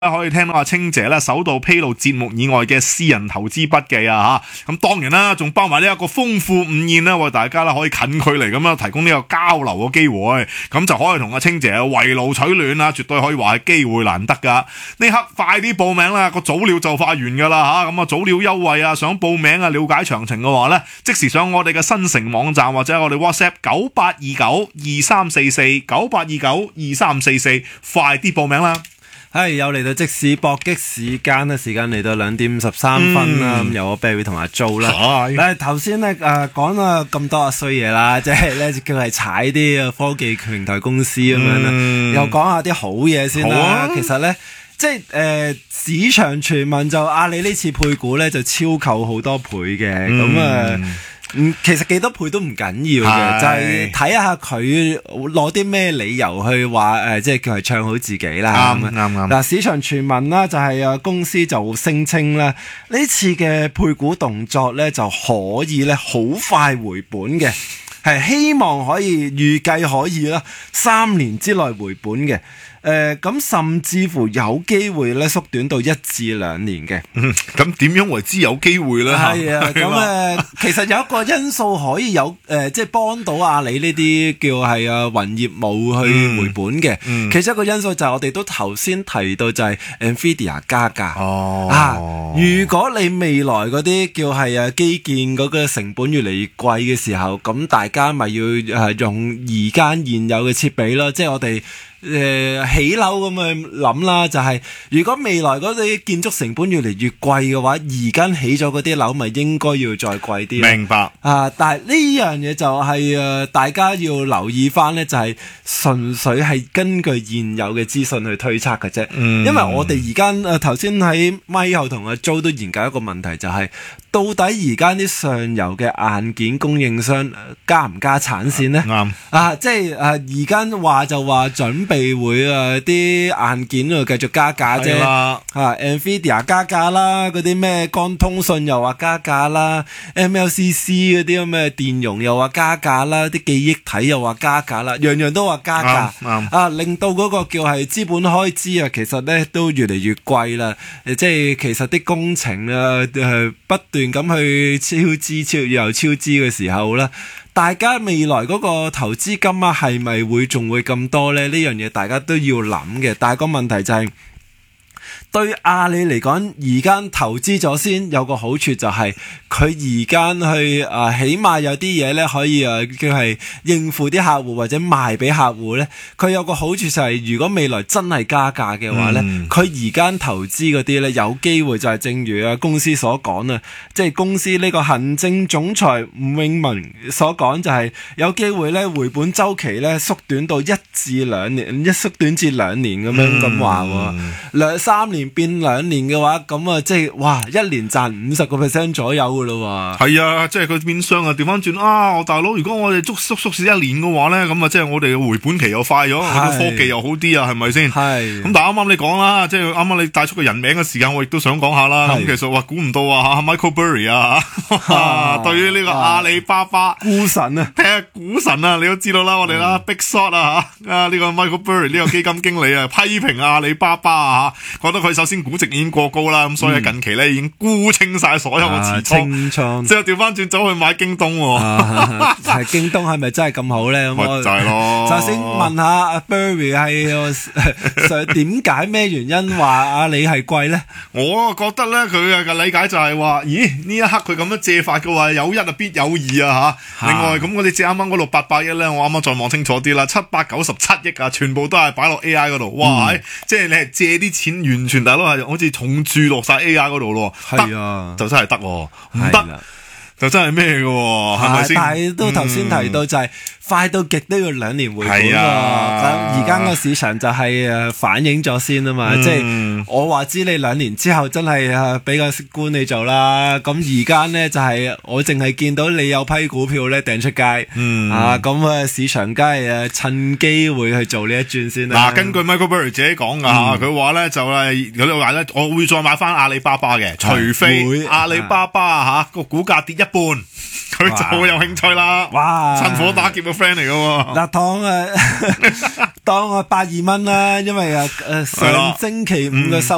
可以聽到阿清姐咧首度披露節目以外嘅私人投資筆記啊吓，咁當然啦，仲包埋呢一個豐富午宴啦，為大家咧可以近距離咁樣提供呢個交流嘅機會，咁就可以同阿清姐圍爐取暖啊，絕對可以話係機會難得噶。呢刻快啲報名啦，個早鳥就快完噶啦吓，咁啊早鳥優惠啊，想報名啊了解詳情嘅話咧，即時上我哋嘅新城網站或者我哋 WhatsApp 98292344，快啲報名啦！ 係又嚟到即時搏擊時間啦，時間嚟到2:53啦，咁由我 Barry 同阿 Joe 啦。但係頭先咧講咗咁多衰嘢啦，即係咧叫係踩啲科技平台公司咁樣啦，又講下啲好嘢先啦。其實咧，即係市場傳聞就阿里呢次配股咧就超購好多倍嘅，咁其實幾多倍都唔緊要嘅，就係睇下佢攞啲咩理由去話即係叫係唱好自己啦。啱。嗱，市場傳聞啦，就係公司就聲稱咧，呢次嘅配股動作咧就可以咧好快回本嘅，係希望可以預計可以啦3年之內回本嘅。咁甚至乎有機會咧縮短到1至2年嘅。 咁點樣為之有機會咧？ 係啊，咁其實有一個因素可以有即係幫到阿里呢啲叫係雲業務去回本嘅。其中一個因素就係我哋都頭先提到就係 Nvidia 加價。如果你未來嗰啲叫係基建嗰個成本越嚟越貴嘅時候，咁大家咪要用而家現有嘅設備咯，即係我哋起樓咁去諗啦，就係如果未來嗰啲建築成本越嚟越貴嘅話，而家起咗嗰啲樓咪應該要再貴啲。 明白但係呢樣嘢就係大家要留意翻呢，就係純粹係根據現有嘅資訊去推測嘅啫。因為我哋而家頭先喺咪後同阿 Joe 都研究一個問題，就係到底而家啲上游嘅硬件供應商加唔加產線呢？即係而家話就話準備會啲硬件繼續加價啫。Nvidia 加價啦，嗰啲咩光通訊又話加價啦， MLCC 嗰啲咁嘅電容又話加價啦，啲記憶體又話加價啦，樣樣都話加價。令到嗰個叫係資本開支其實咧都越嚟越貴啦。即係其實啲工程不斷咁去超支嘅時候咧，大家未來嗰個投資金係咪仲會咁多呢？呢樣嘢大家都要諗嘅。但係個問題就係，對阿里嚟講，而家投資咗先有個好處就係佢而家去起碼有啲嘢咧可以叫係應付啲客戶或者賣俾客戶咧。佢有個好處就係，如果未來真係加價嘅話咧，佢而家投資嗰啲咧有機會就係正如公司所講啊，即係公司呢個行政總裁吳永文所講，就係有機會咧回本週期咧縮短到1至2年，縮短至2年咁樣咁話3年變2年嘅話，咁即係哇，1年賺50% 左右噶咯喎。係啊，即係佢變相調翻轉我大佬，如果我哋縮時1年嘅話咧，咁即係我哋嘅回本期又快咗，科技又好啲係咪先？係。咁但係啱啱你講啦，即係啱啱你帶出個人名嘅時間，我亦都想講下啦。咁其實估唔到Michael Burry 對於呢個阿里巴巴股神睇下股神你都知道啦，我哋啦 Big Shot 呢個 Michael Burry 呢個基金經理批評阿里巴巴覺得佢首先估值已經過高啦，咁所以近期咧已經沽清晒所有嘅持倉，之後調翻轉走去買京東。 係京東係咪真係咁好咧？ 咪就係咯。 首先問下阿 Barry 係點解咩原因話阿里係貴咧？ 我覺得咧佢嘅理解就係話，咦呢一刻佢咁樣借法嘅話，有一必有二另外咁我哋借啱啱嗰度800億咧，我啱啱再望清楚啲啦，797億全部都係擺落 AI 嗰度。哇！即係你係借啲錢完全大佬係好似重注落晒 AI 嗰度咯。係啊，就真係得，唔得就真係咩嘅，係咪先？ 但係都頭先提到就係快到極都要2年回本喎。咁而家個市場就係反映咗先啊嘛。即係我話知你2年之後真係俾個官你做啦。咁而家呢就係我淨係見到你有批股票咧掟出街。咁市場梗係趁機會去做呢一轉先啦。 根據 Michael Burry 自己講㗎，佢話咧就係佢話咧，我會再買翻阿里巴巴嘅，除非阿里巴巴個股價跌1半，佢就會有興趣啦。哇！趁火打劫嘅 friend 嚟嘅喎。 嗱，當我82蚊啦，因為上星期5嘅收